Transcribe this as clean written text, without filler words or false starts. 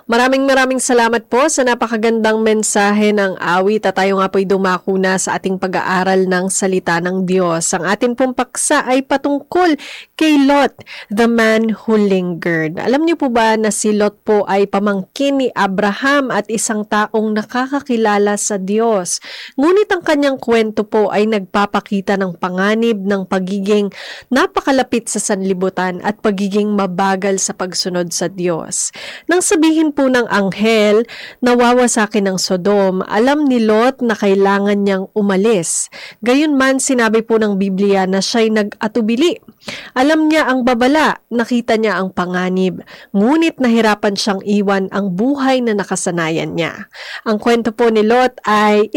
Maraming salamat po sa napakagandang mensahe ng awit at tayo nga po'y dumako na sa ating pag-aaral ng salita ng Diyos. Ang atin pong paksa ay patungkol kay Lot, the man who lingered. Alam niyo po ba na si Lot po ay pamangkin ni Abraham at isang taong nakakakilala sa Diyos. Ngunit ang kanyang kwento po ay nagpapakita ng panganib ng pagiging napakalapit sa sanlibutan at pagiging mabagal sa pagsunod sa Diyos. Nang sabihin po ng anghel na wawasakin ng Sodom, alam ni Lot na kailangan niyang umalis. Gayunman sinabi po ng Biblia na siya'y nag-atubili. Alam niya ang babala, nakita niya ang panganib, ngunit nahirapan siyang iwan ang buhay na nakasanayan niya. Ang kwento po ni Lot ay